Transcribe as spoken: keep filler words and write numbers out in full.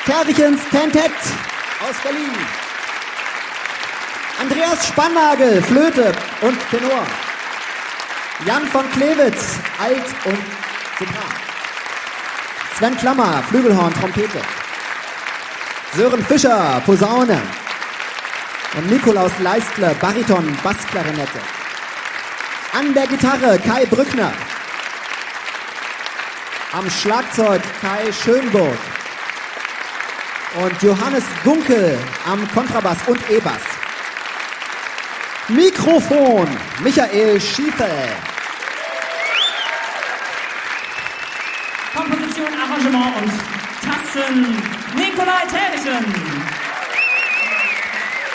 Terrichens Tentett aus Berlin. Andreas Spannagel, Flöte und Tenor. Jan von Klewitz, Alt und Sopran. Sven Klammer, Flügelhorn, Trompete. Sören Fischer, Posaune. Und Nikolaus Leistler, Bariton, Bassklarinette. An der Gitarre Kai Brückner. Am Schlagzeug Kai Schönburg. Und Johannes Gunkel am Kontrabass und E-Bass. Mikrofon Michael Schiefel. Komposition, Arrangement und Tasten Nikolai Terrichen.